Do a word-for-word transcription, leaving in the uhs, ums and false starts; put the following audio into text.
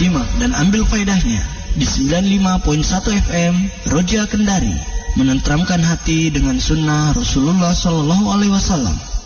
Simak dan ambil faedahnya di sembilan puluh lima koma satu F M Roja Kendari, menenteramkan hati dengan sunnah Rasulullah Sallallahu Alaihi Wasallam.